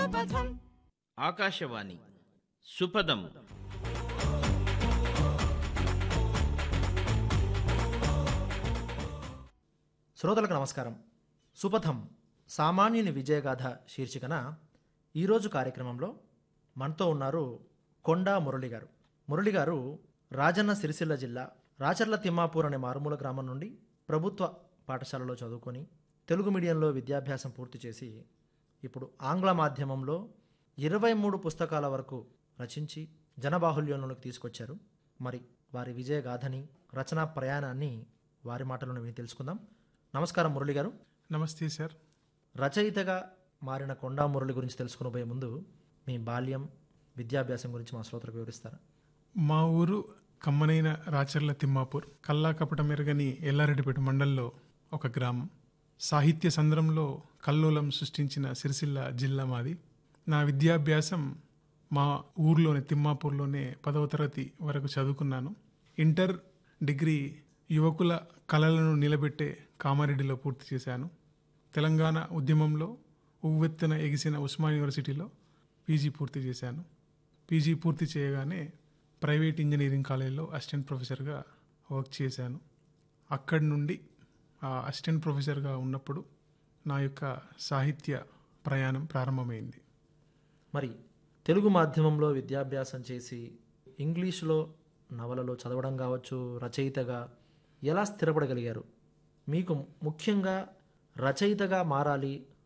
ఆకాశవాణి సుపదం. శ్రోతలకు నమస్కారం. సుపథం సామాన్యుని విజయగాథ శీర్షికన ఈరోజు కార్యక్రమంలో మనతో ఉన్నారు కొండా మురళి గారు. మురళి గారు రాజన్న సిరిసిల్ల జిల్లా రాచర్ల తిమ్మాపూర్ అనే మారుమూల గ్రామం నుండి ప్రభుత్వ పాఠశాలలో చదువుకొని తెలుగు మీడియంలో విద్యాభ్యాసం పూర్తి చేసి ఇప్పుడు ఆంగ్ల మాధ్యమంలో 23 పుస్తకాల వరకు రచించి జనబాహుల్యంలోకి తీసుకొచ్చారు. మరి వారి విజయగాథని, రచనా ప్రయాణాన్ని వారి మాటలను విని తెలుసుకుందాం. నమస్కారం మురళి గారు. నమస్తే సార్. రచయితగా మారిన కొండా మురళి గురించి తెలుసుకునబోయే ముందు మీ బాల్యం, విద్యాభ్యాసం గురించి మా శ్రోతలకు వివరిస్తారా? మా ఊరు కమ్మనైన రాచర్ల తిమ్మాపూర్, కల్లా కపట మెరగని ఎల్లారెడ్డిపేట మండల్లో ఒక గ్రామం. సాహిత్య సంద్రంలో కల్లోలం సృష్టించిన సిరిసిల్ల జిల్లా మాది. నా విద్యాభ్యాసం మా ఊర్లోనే తిమ్మాపూర్లోనే 10వ తరగతి వరకు చదువుకున్నాను. ఇంటర్, డిగ్రీ యువకుల కళలను నిలబెట్టే కామారెడ్డిలో పూర్తి చేశాను. తెలంగాణ ఉద్యమంలో ఉవ్వెత్తున ఎగిసిన ఉస్మాన్ యూనివర్సిటీలో పీజీ పూర్తి చేశాను. పీజీ పూర్తి చేయగానే ప్రైవేట్ ఇంజనీరింగ్ కాలేజీలో అసిస్టెంట్ ప్రొఫెసర్గా వర్క్ చేశాను. అక్కడి నుండి ఆ అసిస్టెంట్ ప్రొఫెసర్గా ఉన్నప్పుడు నా యొక్క సాహిత్య ప్రయాణం ప్రారంభమైంది. మరి తెలుగు మాధ్యమంలో విద్యాభ్యాసం చేసి ఇంగ్లీష్లో నవలలో చదవడం కావచ్చు, రచయితగా ఎలా స్థిరపడగలిగారు? మీకు ముఖ్యంగా రచయితగా మారాలి,